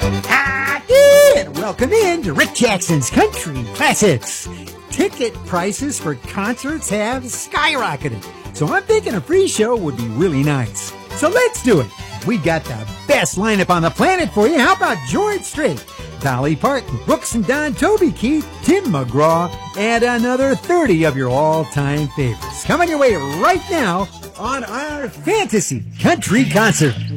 And welcome in to Rick Jackson's Country Classics. Ticket prices for concerts have skyrocketed, so I'm thinking a free show would be really nice. So let's do it. We got the best lineup on the planet for you. How about George Strait, Dolly Parton, Brooks and Dunn, Toby Keith, Tim McGraw, and another 30 of your all-time favorites. Coming your way right now on our Fantasy Country Concert.